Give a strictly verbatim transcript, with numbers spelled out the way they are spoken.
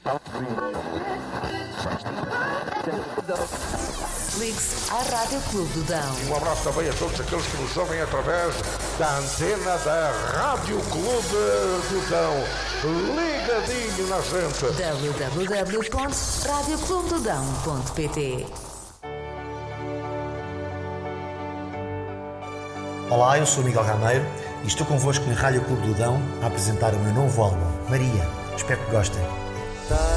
Ligue-se à Rádio Clube do Dão. Um abraço também a todos aqueles que nos ouvem através da antena da Rádio Clube do Dão. Ligadinho na gente. w w w ponto rádio clube do dão ponto p t. Olá, eu sou o Miguel Gameiro e estou convosco na Rádio Clube do Dão a apresentar o meu novo álbum, Maria. Espero que gostem.